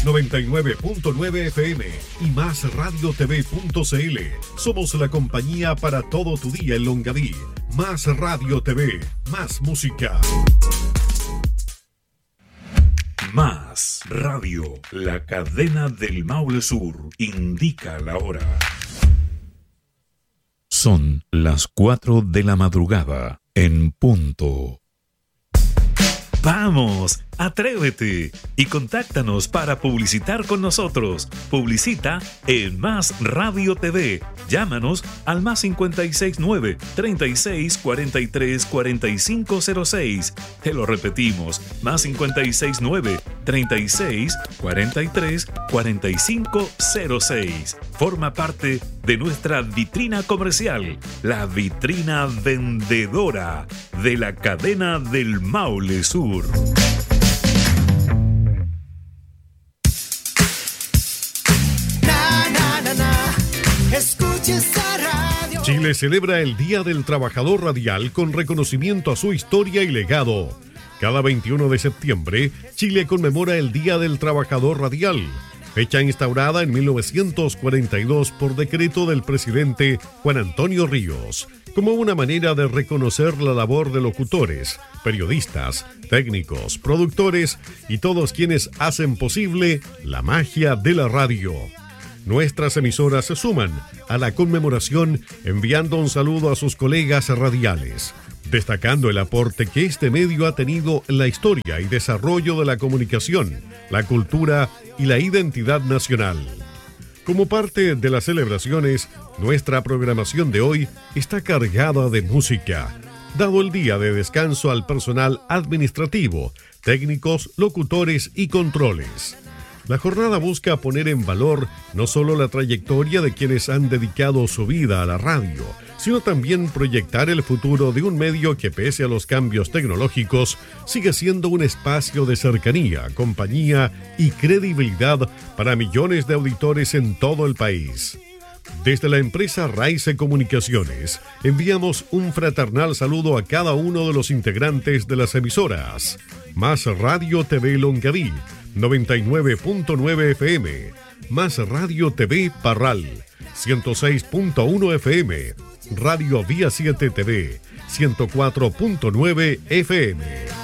99.9 FM y MásRadioTV.cl. Somos la compañía para todo tu día en Longaví. Más Radio TV, más música. Más Radio, la cadena del Maule Sur, indica la hora. Son las 4 de la madrugada, en punto. ¡Vamos! ¡Atrévete! Y contáctanos para publicitar con nosotros. Publicita en Más Radio TV. Llámanos al más 569 36 43 4506. Te lo repetimos, más 569 36 43 4506. Forma parte de nuestra vitrina comercial, la vitrina vendedora de la cadena del Maule Sur. Chile celebra el Día del Trabajador Radial con reconocimiento a su historia y legado. Cada 21 de septiembre, Chile conmemora el Día del Trabajador Radial, fecha instaurada en 1942 por decreto del presidente Juan Antonio Ríos, como una manera de reconocer la labor de locutores, periodistas, técnicos, productores y todos quienes hacen posible la magia de la radio. Nuestras emisoras se suman a la conmemoración enviando un saludo a sus colegas radiales, destacando el aporte que este medio ha tenido en la historia y desarrollo de la comunicación, la cultura y la identidad nacional. Como parte de las celebraciones, nuestra programación de hoy está cargada de música, dado el día de descanso al personal administrativo, técnicos, locutores y controles. La jornada busca poner en valor no solo la trayectoria de quienes han dedicado su vida a la radio, sino también proyectar el futuro de un medio que, pese a los cambios tecnológicos, sigue siendo un espacio de cercanía, compañía y credibilidad para millones de auditores en todo el país. Desde la empresa Raice Comunicaciones, enviamos un fraternal saludo a cada uno de los integrantes de las emisoras. Más Radio TV Longaví, 99.9 FM, Más Radio TV Parral, 106.1 FM, Radio Vía 7 TV, 104.9 FM.